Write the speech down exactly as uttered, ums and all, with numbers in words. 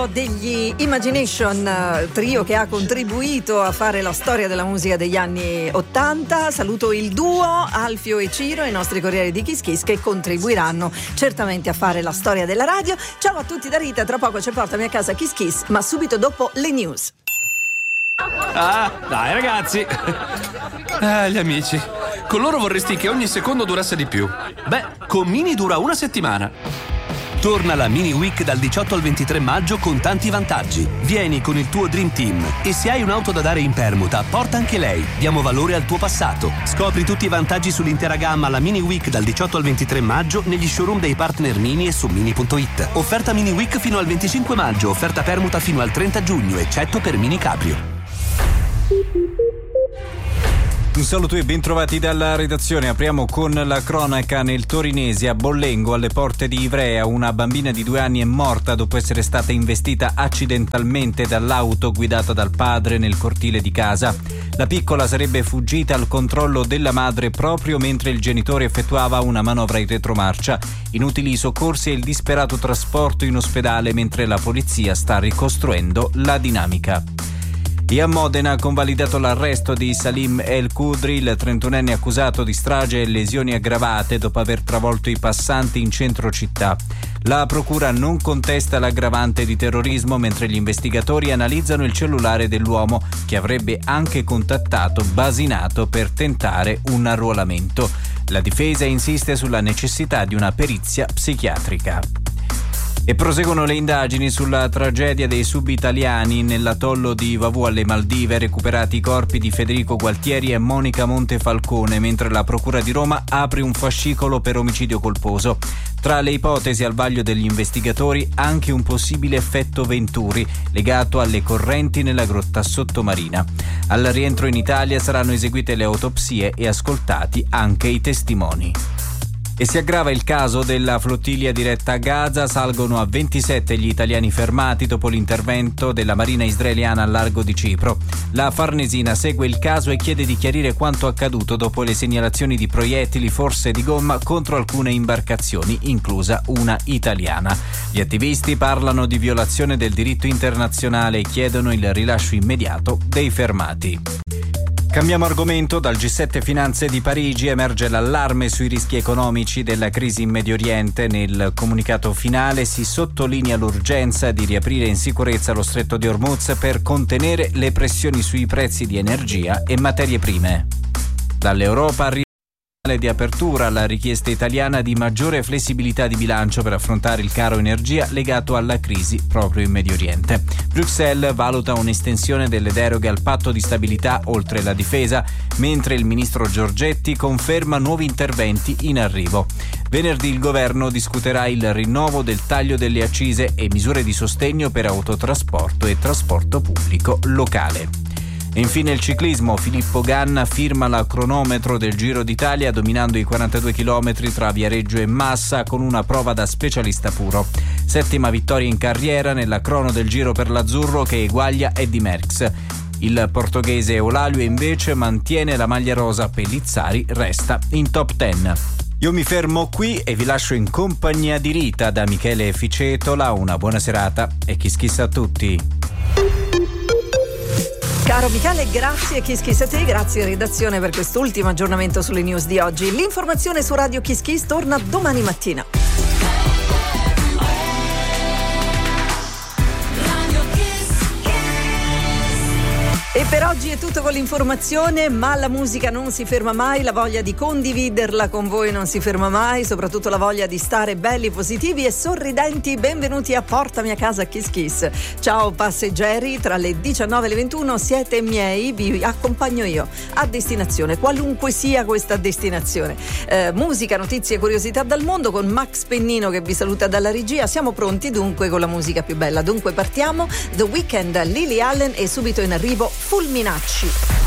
trio degli Imagination, trio che ha contribuito a fare la storia della musica degli anni ottanta. Saluto il duo Alfio e Ciro, i nostri corrieri di Kiss Kiss, che contribuiranno certamente a fare la storia della radio. Ciao a tutti da Rita, tra poco ci portami a casa Kiss Kiss, ma subito dopo le news. Ah, dai ragazzi. Ah, gli amici. Con loro vorresti che ogni secondo durasse di più. Beh, con Mini dura una settimana. Torna la Mini Week dal diciotto al ventitré maggio con tanti vantaggi. Vieni con il tuo Dream Team e se hai un'auto da dare in permuta, porta anche lei. Diamo valore al tuo passato. Scopri tutti i vantaggi sull'intera gamma alla Mini Week dal diciotto al ventitré maggio negli showroom dei partner Mini e su mini punto it. Offerta Mini Week fino al venticinque maggio, offerta permuta fino al trenta giugno, eccetto per Mini Cabrio. Un saluto e bentrovati dalla redazione. Apriamo con la cronaca. Nel torinese, a Bollengo, alle porte di Ivrea, una bambina di due anni è morta dopo essere stata investita accidentalmente dall'auto guidata dal padre nel cortile di casa. La piccola sarebbe fuggita al controllo della madre proprio mentre il genitore effettuava una manovra in retromarcia. Inutili i soccorsi e il disperato trasporto in ospedale mentre la polizia sta ricostruendo la dinamica. E a Modena ha convalidato l'arresto di Salim El Kudri, il trentunenne accusato di strage e lesioni aggravate dopo aver travolto i passanti in centro città. La procura non contesta l'aggravante di terrorismo, mentre gli investigatori analizzano il cellulare dell'uomo, che avrebbe anche contattato Basinato per tentare un arruolamento. La difesa insiste sulla necessità di una perizia psichiatrica. E proseguono le indagini sulla tragedia dei sub-italiani nell'atollo di Vavù alle Maldive, recuperati i corpi di Federico Gualtieri e Monica Montefalcone, mentre la Procura di Roma apre un fascicolo per omicidio colposo. Tra le ipotesi al vaglio degli investigatori anche un possibile effetto Venturi, legato alle correnti nella grotta sottomarina. Al rientro in Italia saranno eseguite le autopsie e ascoltati anche i testimoni. E si aggrava il caso della flottiglia diretta a Gaza, salgono a ventisette gli italiani fermati dopo l'intervento della marina israeliana al largo di Cipro. La Farnesina segue il caso e chiede di chiarire quanto accaduto dopo le segnalazioni di proiettili, forse di gomma, contro alcune imbarcazioni, inclusa una italiana. Gli attivisti parlano di violazione del diritto internazionale e chiedono il rilascio immediato dei fermati. Cambiamo argomento. Dal G sette Finanze di Parigi emerge l'allarme sui rischi economici della crisi in Medio Oriente. Nel comunicato finale si sottolinea l'urgenza di riaprire in sicurezza lo stretto di Hormuz per contenere le pressioni sui prezzi di energia e materie prime. Dall'Europa arriva di apertura alla richiesta italiana di maggiore flessibilità di bilancio per affrontare il caro energia legato alla crisi proprio in Medio Oriente. Bruxelles valuta un'estensione delle deroghe al patto di stabilità oltre la difesa, mentre il ministro Giorgetti conferma nuovi interventi in arrivo. Venerdì il governo discuterà il rinnovo del taglio delle accise e misure di sostegno per autotrasporto e trasporto pubblico locale. E infine il ciclismo. Filippo Ganna firma la cronometro del Giro d'Italia dominando i quarantadue chilometri tra Viareggio e Massa con una prova da specialista puro. Settima vittoria in carriera nella crono del Giro per l'Azzurro che eguaglia Eddy Merckx. Il portoghese Eulalio invece mantiene la maglia rosa, Pellizzari resta in top dieci. Io mi fermo qui e vi lascio in compagnia di Rita da Michele Ficetola. Una buona serata e Kiss Kiss a tutti. Caro Michele, grazie Kiss Kiss a te, grazie redazione per quest'ultimo aggiornamento sulle news di oggi. L'informazione su Radio Kiss Kiss torna domani mattina. E per oggi è tutto con l'informazione, ma la musica non si ferma mai, la voglia di condividerla con voi non si ferma mai, soprattutto la voglia di stare belli, positivi e sorridenti. Benvenuti a Portami a casa Kiss Kiss. Ciao passeggeri, tra le diciannove e le ventuno siete miei, vi accompagno io a destinazione, qualunque sia questa destinazione. Eh, musica, notizie e curiosità dal mondo con Max Pennino che vi saluta dalla regia. Siamo pronti dunque con la musica più bella. Dunque partiamo, The Weeknd, Lily Allen e subito in arrivo Fulminacci.